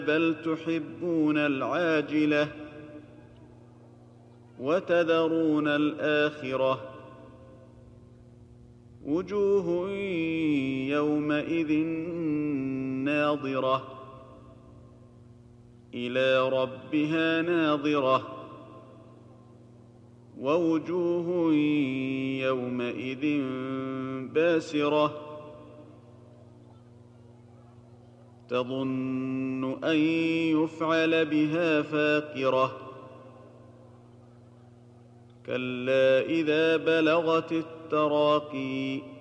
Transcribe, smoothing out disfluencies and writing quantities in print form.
بل تحبون العاجلة وتذرون الآخرة وجوه يومئذ ناظرة إلى ربها ناظرة ووجوه يومئذ باسرة تظن أن يفعل بها فاقرة كلا إذا بلغت التراقي